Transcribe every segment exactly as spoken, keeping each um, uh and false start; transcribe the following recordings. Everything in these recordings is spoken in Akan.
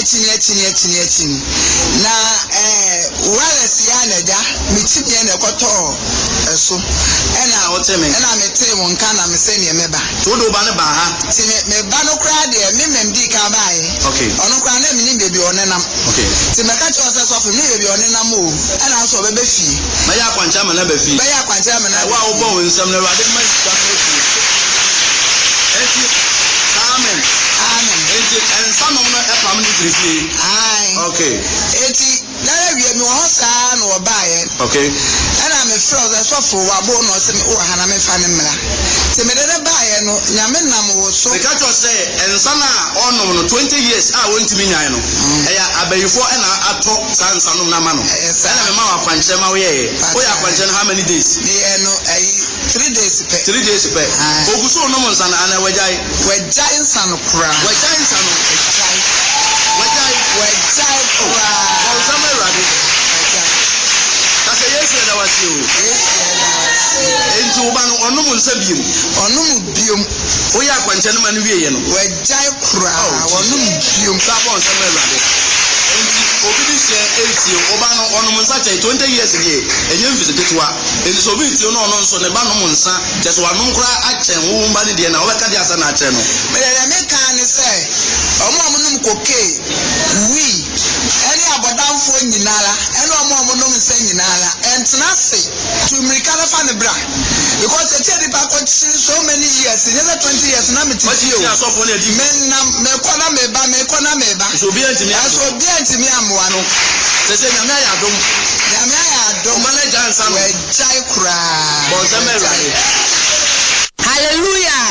chini chini chini chini na eh wala siana da miti bi na koto eso ena oteme ena meti mo nka na me se ne meba to do ba ne ba ha ti me ba no kra de me memdi ka ba e okay ono kra na me ni bebi onenam okay ti me ka cho se so fe me bebi onenam o ena so be be fi ma ya kwancha ma na be fi ba ya kwancha ma na wa wo bo nsam na rade ma sta fi enti amen amen enti en sanu no e pam ni trifi ai okay eti na wie mi ho sa na wo ba ye okay ana me fro the so for wa bo no se me wo hana me fa ne mra se me de ba ye no nyame nam wo so the catch us say en sana ono no twenty years ah won timi nyan no e ya abayifo e na ato san sanu na ma no e na me ma wa kwanche ma wo ye wo ya kwanche how many days ni e no ai three days pe three days pe oguso no mo nsana ana wajai wajai nsano kura wajai nsano wajai wajai wajai kura o sama rade kase yesu na wasi o enti wo ba no ono mo nsa biem ono mo biem wo ya kwanche no ma no wie ye no wajai kura ono mo biem sa bo sama rade enti obi di se eighty wo ba no ono mo nsa che twenty years die enye mfise tetwa enti so bi ti no ono nso ne ba no mo nsa che so anu nkura achen wo mba ne die na wo be ka dia sa na achen no me le me kan ni se omo amunum koke wi eni abodamfo nyinara eni omo amunum se nyinara entna se to mirika na fa ne bra because e tell people ko so many years never twenty years na me ti o ya so for na di men na me ko na me ba me ko na me ba so bi antimi so bi antimi amwa no se se nyame ya dom nyame ya dom manager nsa no we jai kura bo se me rade hallelujah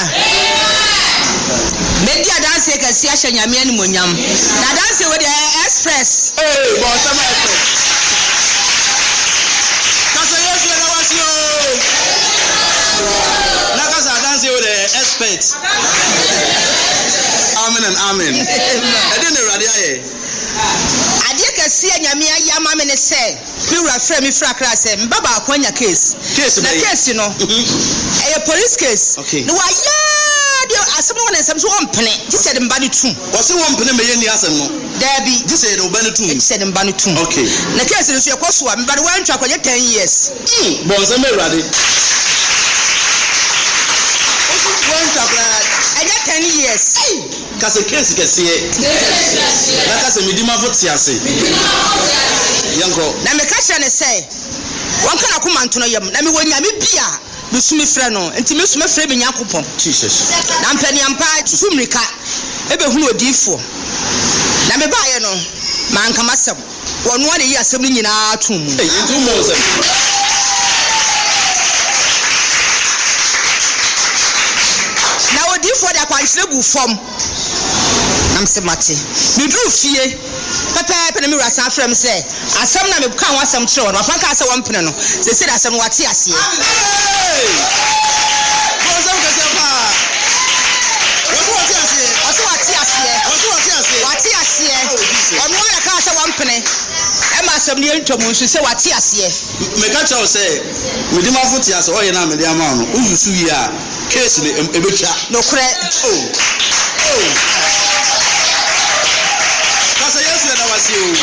media dance ke si ahye nyame ani monyam na dance we the express eh bo se me express kasa yesu na wasi o na kasa dance we the expert amen and amen e dey na rade aye ade ke si nyame ayi ama me ne se piwura fra mi fra kra se mbaba akwanya case case na case no e police case no wa ya asem wona nsem so ompene ti se de mba ne tum o se won pene me ye ni asem no dabi ti se de oba ne tum ti se de mba ne tum okay na case no so e koso a mba de wan twa kwanye ten years mm bon se me rade o so wan twa kwa anya ten years kase case kese na kase midima foti ase yanko na me ka hye ne se won kana ko manto no yam na me wonyame bia me sumi frɛ no enti me sumi frɛ be nyakopon Jesus na mpani ampa sumrika ebe hunu odifo na me baaye no man kama sɛm wono ade yi asɛm ni nyinaa tum mu eh ntu mo sɛm na odifo da kwankyere gu fam nam se mate me dru fie papa papa me rasa frɛ me sɛ asɛm na me ka ho asɛm kyerɛ wono afa ka sɛ wɔn pene no se se da asɛm wate aseɛ ono ala ka sa wampene e ma asem ne ntwom nso se wate aseɛ me ka chawo se we di ma foti ase o ye na me di ama no uzusu yi a case ne ebetwa no kure oh oh kasa yesu na wasi o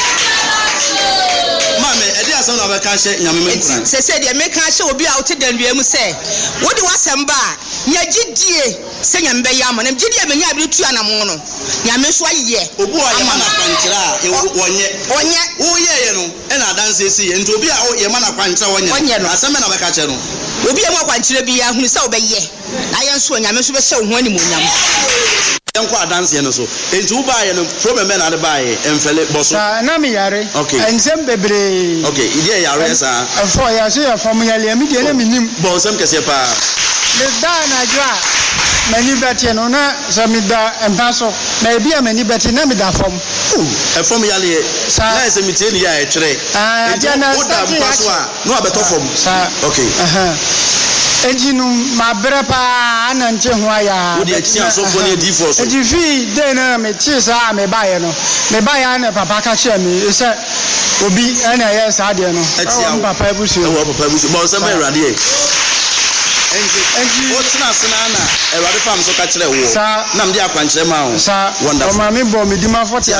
mame e di asem na be ka hye nyame me nkran se se de me ka hye obi a wote danduam se wo di wasɛm ba nya gidie se nyame be ya ama na gidie be nya bi tu anamo no nyame so ayeye obu a ye mana kwankyera a wonye onye wo ye ye no e na danse si ye nti obi a ye mana kwankyera wonye asem na be ka hye no obi e mo kwankyera bi ya hunu se obeye na ye nso nyame so be hye wo ho ani mo nyam yanko adanse no so enti wo ba ye no problem na de ba ye emfele boso na me yare ensem bebre okay ide yare sa afo ya so ya fam ya le mi de na minim bon sem kese pa le da na jwa mani beti no na so mi da empaso na e bia mani beti na mi da fam e fam ya le na se mi tie ni ya e twere enti o da mpaso a no abeto fam okay aha ejinu mabre pa anante ho aya wo de ti asofo ne di for so ejifi de na me ti sa me baye no me baye na papa ka che me se obi na ye sa de no o papa ebusu o papa ebusu bo se me rade e enji enji o tina sina na e rade fam so ka kire wo na me de akwankyere ma wo wonderful o ma me bo me di ma forty